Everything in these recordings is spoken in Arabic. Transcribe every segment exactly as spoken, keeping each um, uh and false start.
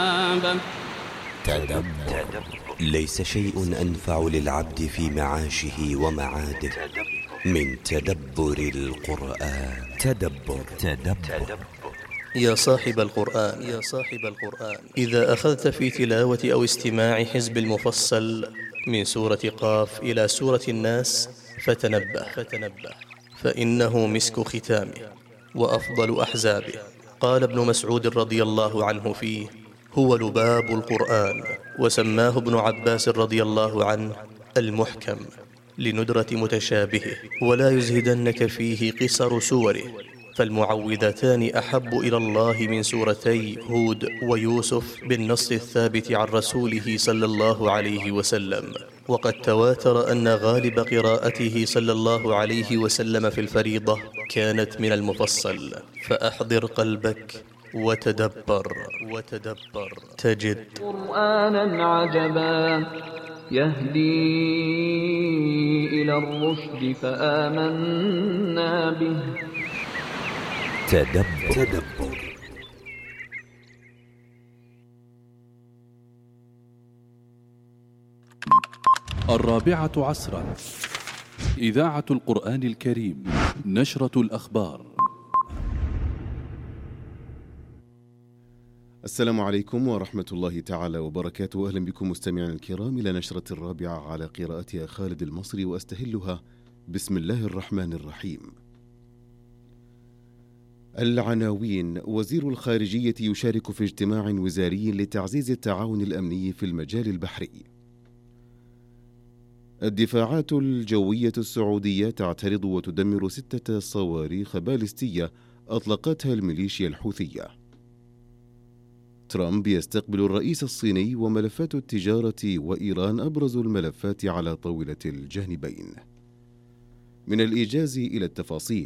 تدبر. ليس شيء أنفع للعبد في معاشه ومعاده من تدبر القرآن. تدبر تدبر يا صاحب القرآن يا صاحب القرآن إذا أخذت في تلاوة أو استماع حزب المفصل من سورة قاف إلى سورة الناس فتنبه فتنبه فإنه مسك ختامه وأفضل أحزابه. قال ابن مسعود رضي الله عنه فيه: هو لباب القرآن. وسماه ابن عباس رضي الله عنه المحكم لندرة متشابهه. ولا يزهدنك فيه قصر سوره، فالمعوذتان أحب إلى الله من سورتي هود ويوسف بالنص الثابت عن رسوله صلى الله عليه وسلم. وقد تواتر أن غالب قراءته صلى الله عليه وسلم في الفريضة كانت من المفصل. فأحضر قلبك وتدبر وتدبر تجد قرآنا عجبا يهدي إلى الرشد فآمنا به. تدبر. تدبر. الرابعة عصرا، إذاعة القرآن الكريم، نشرة الأخبار. السلام عليكم ورحمة الله تعالى وبركاته. أهلا بكم مستمعينا الكرام إلى نشرة الرابعة على قراءتها خالد المصري وأستهلها. بسم الله الرحمن الرحيم. العناوين: وزير الخارجية يشارك في اجتماع وزاري لتعزيز التعاون الأمني في المجال البحري. الدفاعات الجوية السعودية تعترض وتدمر ستة صواريخ باليستية أطلقتها الميليشيا الحوثية. ترامب يستقبل الرئيس الصيني وملفات التجارة وإيران أبرز الملفات على طاولة الجانبين. من الإيجاز إلى التفاصيل.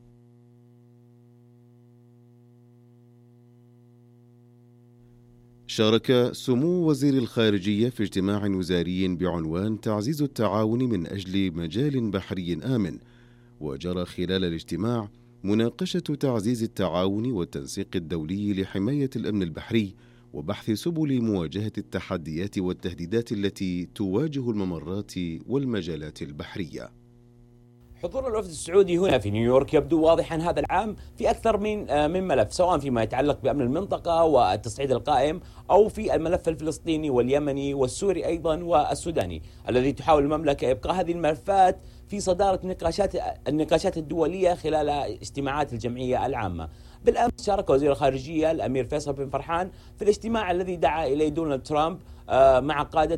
شارك سمو وزير الخارجية في اجتماع وزاري بعنوان تعزيز التعاون من أجل مجال بحري آمن، وجرى خلال الاجتماع مناقشة تعزيز التعاون والتنسيق الدولي لحماية الأمن البحري وبحث سبل مواجهة التحديات والتهديدات التي تواجه الممرات والمجالات البحرية. حضور الوفد السعودي هنا في نيويورك يبدو واضحا هذا العام في أكثر من من ملف، سواء فيما يتعلق بأمن المنطقة والتصعيد القائم أو في الملف الفلسطيني واليمني والسوري أيضا والسوداني، الذي تحاول المملكة إبقاء هذه الملفات في صدارة نقاشات النقاشات الدولية خلال اجتماعات الجمعية العامة. بالأمس شارك وزير الخارجية الأمير فيصل بن فرحان في الاجتماع الذي دعا إليه دونالد ترامب مع قادة